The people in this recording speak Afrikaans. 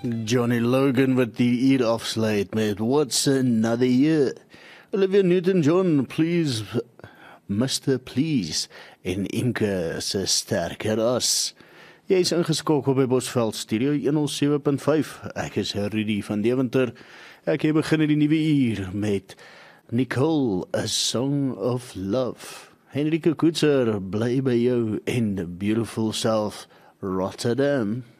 Johnny Logan wat die uur afsluit met What's Another Year. Olivia Newton-John, Please, Mr. Please, en Imke se Sterker As. Jy is ingeskakel by Bosveld Studio 107.5. Ek is Rudy van Deventer. Ek het begin in die nuwe uur met Nicole, A Song of Love. Henrike Koetser, bly by jou en the beautiful self, Rotterdam.